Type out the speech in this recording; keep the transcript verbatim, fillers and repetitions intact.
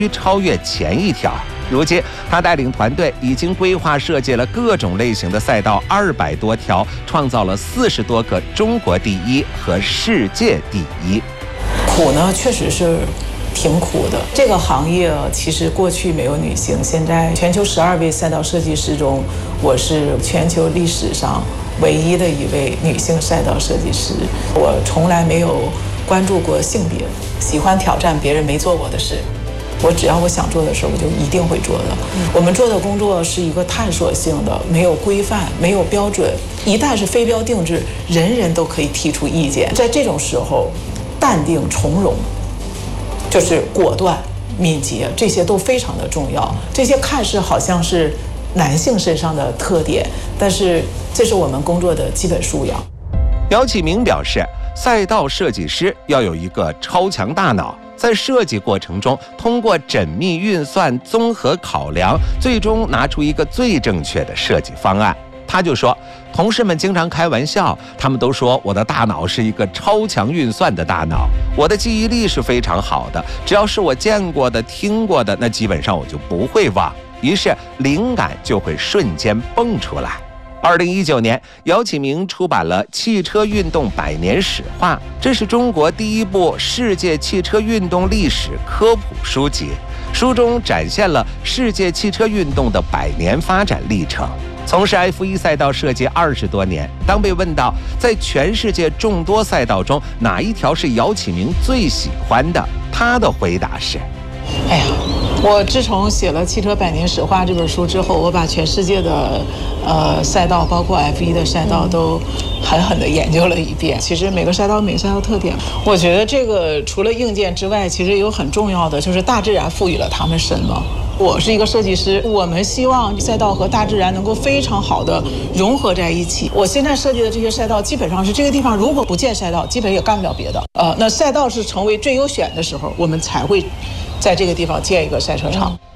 须超越前一条。如今，他带领团队已经规划设计了各种类型的赛道二百多条，创造了四十多个中国第一和世界第一。 苦呢，确实是挺苦的。这个行业其实过去没有女性，现在全球十二位赛道设计师中，我是全球历史上唯一的一位女性赛道设计师。我从来没有关注过性别，喜欢挑战别人没做过的事。我只要我想做的事，我就一定会做的。我们做的工作是一个探索性的，没有规范，没有标准。一旦是非标定制，人人都可以提出意见。在这种时候，淡定从容，就是果断敏捷，这些都非常的重要。这些看似好像是男性身上的特点，但是这是我们工作的基本素养。 姚启明表示，赛道设计师要有一个超强大脑，在设计过程中通过缜密运算、综合考量，最终拿出一个最正确的设计方案。他就说，同事们经常开玩笑，他们都说我的大脑是一个超强运算的大脑，我的记忆力是非常好的，只要是我见过的、听过的，那基本上我就不会忘，于是灵感就会瞬间蹦出来。二零一九年，姚启明出版了《汽车运动百年史话》，这是中国第一部世界汽车运动历史科普书籍。书中展现了世界汽车运动的百年发展历程。从事 F 一 赛道设计二十多年，当被问到在全世界众多赛道中哪一条是姚启明最喜欢的，他的回答是： 哎呀，我自从写了《汽车百年史话》这本书之后，我把全世界的呃赛道，包括 F 一 的赛道都狠狠地研究了一遍。其实每个赛道有每个赛道特点，我觉得这个除了硬件之外，其实有很重要的就是大自然赋予了他们什么。我是一个设计师，我们希望赛道和大自然能够非常好的融合在一起。我现在设计的这些赛道，基本上是这个地方如果不建赛道，基本也干不了别的。呃，那赛道是成为最优选的时候，我们才会在这个地方建一个赛车场。